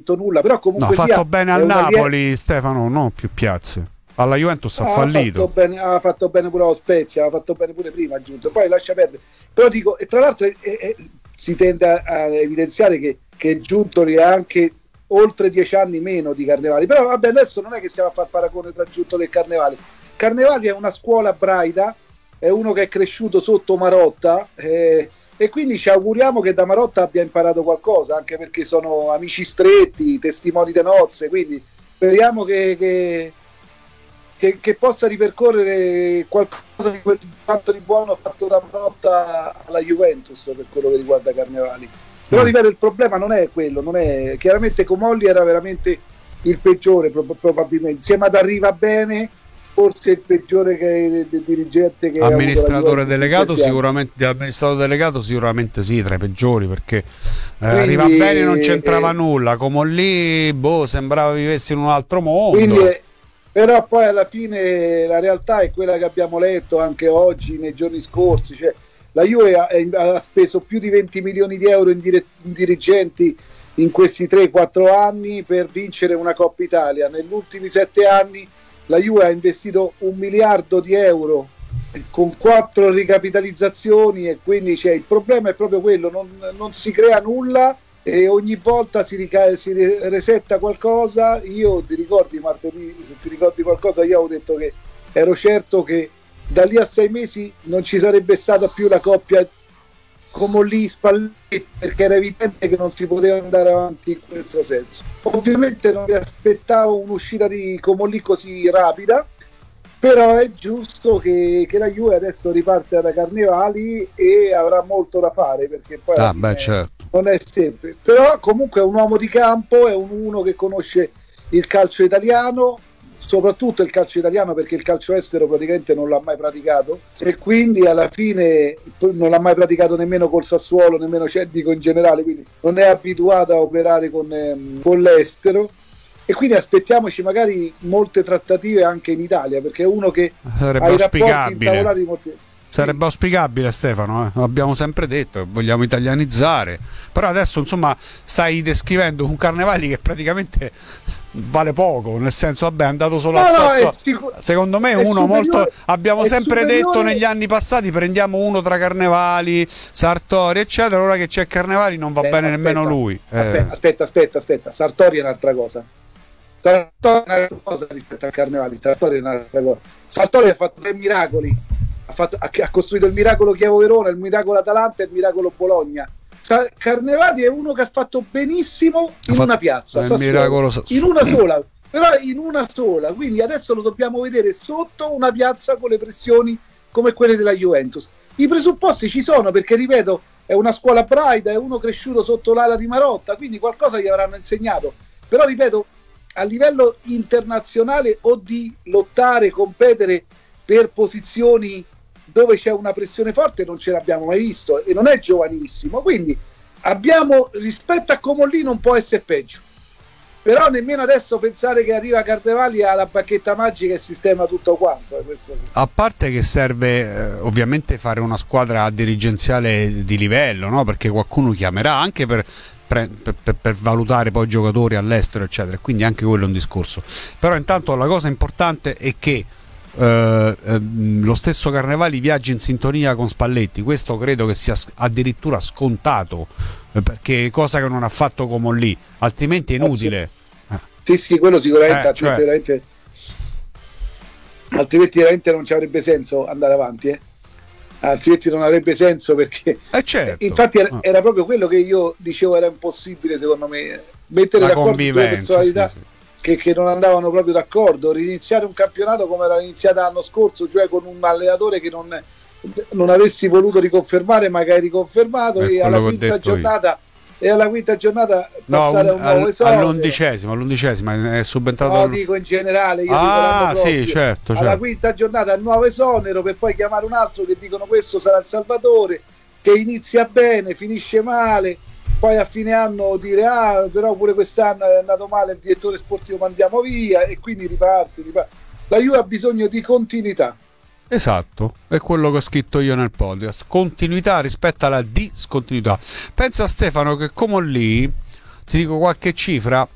vinto nulla, però comunque ha fatto bene al Napoli, lieve... Stefano, no più piazze. Alla Juventus ha fallito. Ha fatto bene pure lo Spezia, ha fatto bene pure prima, aggiunto. Poi lascia perdere. Però dico, e tra l'altro si tende a evidenziare che Giuntoli ha anche oltre 10 anni meno di Carnevali. Però vabbè, adesso non è che stiamo a fare paragone tra Giuntoli e Carnevali. Carnevali è una scuola braida, è uno che è cresciuto sotto Marotta, e quindi ci auguriamo che da Marotta abbia imparato qualcosa, anche perché sono amici stretti, testimoni di nozze, quindi speriamo che possa ripercorrere qualcosa di quanto di buono fatto da Marotta alla Juventus per quello che riguarda Carnevali. Però ripeto, il problema non è quello, non è... chiaramente Comolli era veramente il peggiore, probabilmente insieme ad Arriva Bene, forse il peggiore del dirigente che amministratore delegato sicuramente sì, tra i peggiori, perché quindi, Arriva Bene non c'entrava nulla, Comolli sembrava vivesse in un altro mondo. Quindi, però poi alla fine la realtà è quella che abbiamo letto anche oggi, nei giorni scorsi, cioè la Juve ha speso più di 20 milioni di euro in dirigenti in questi 3-4 anni per vincere una Coppa Italia. Negli ultimi 7 anni la Juve ha investito 1 miliardo di euro con 4 ricapitalizzazioni, e quindi il problema è proprio quello, non si crea nulla e ogni volta si resetta qualcosa. Io ti ricordi martedì, se ti ricordi qualcosa, io ho detto che ero certo che da lì a 6 mesi non ci sarebbe stata più la coppia Comolli Spalletti, perché era evidente che non si poteva andare avanti in questo senso. Ovviamente non mi aspettavo un'uscita di Comolli così rapida, però è giusto che la Juve adesso riparte da Carnevali e avrà molto da fare, perché poi certo, non è semplice. Però comunque è un uomo di campo, è uno che conosce il calcio italiano, soprattutto il calcio italiano, perché il calcio estero praticamente non l'ha mai praticato, e quindi alla fine non l'ha mai praticato nemmeno col Sassuolo, nemmeno dico in generale, quindi non è abituato a operare con l'estero, e quindi aspettiamoci magari molte trattative anche in Italia, perché è uno che sarebbe ha i rapporti intavolati molti. Sarebbe auspicabile, Stefano, abbiamo sempre detto che vogliamo italianizzare, però adesso insomma stai descrivendo un Carnevali che praticamente vale poco, nel senso, vabbè, è andato solo al Sassuolo. Secondo me uno molto, abbiamo sempre detto negli anni passati, prendiamo uno tra Carnevali, Sartori eccetera, ora che c'è Carnevali non va bene nemmeno lui. Aspetta, Sartori è un'altra cosa. Sartori è un'altra cosa rispetto a Carnevali. Sartori è un'altra cosa. Sartori ha fatto 3 miracoli, ha costruito il miracolo Chievo-Verona, il miracolo Atalanta e il miracolo Bologna. Carnevali è uno che ha fatto benissimo in una piazza, in una sola, però in una sola, quindi adesso lo dobbiamo vedere sotto una piazza con le pressioni come quelle della Juventus. I presupposti ci sono, perché ripeto, è una scuola braida, è uno cresciuto sotto l'ala di Marotta, quindi qualcosa gli avranno insegnato, però ripeto, a livello internazionale o di lottare, competere per posizioni dove c'è una pressione forte non ce l'abbiamo mai visto, e non è giovanissimo, quindi abbiamo, rispetto a Comolli non può essere peggio, però nemmeno adesso pensare che arriva Carnevali alla bacchetta magica e sistema tutto quanto, questo. A parte che serve ovviamente fare una squadra dirigenziale di livello, no? Perché qualcuno chiamerà anche per valutare poi giocatori all'estero eccetera, quindi anche quello è un discorso, però intanto la cosa importante è che lo stesso Carnevali viaggia in sintonia con Spalletti. Questo credo che sia addirittura scontato, perché cosa che non ha fatto Comolli, altrimenti è inutile. Sì, quello sicuramente, altrimenti veramente non ci avrebbe senso andare avanti, altrimenti non avrebbe senso, perché certo. Infatti era proprio quello che io dicevo, era impossibile secondo me mettere d'accordo due personalità, sì. Che non andavano proprio d'accordo, riniziare un campionato come era iniziato l'anno scorso, cioè con un allenatore che non avessi voluto riconfermare ma che hai riconfermato, e alla quinta giornata passare a un nuovo esonero. All'undicesima è subentrato. No, dico in generale, io dico l'anno prossimo, sì, certo. Alla quinta giornata il nuovo esonero, per poi chiamare un altro che dicono questo sarà il salvatore, che inizia bene, finisce male, poi a fine anno dire però pure quest'anno è andato male il direttore sportivo, mandiamo via, e quindi riparte. La Juve ha bisogno di continuità. Esatto, è quello che ho scritto io nel podcast, continuità rispetto alla discontinuità. Pensa, Stefano, che Comolli, ti dico qualche cifra,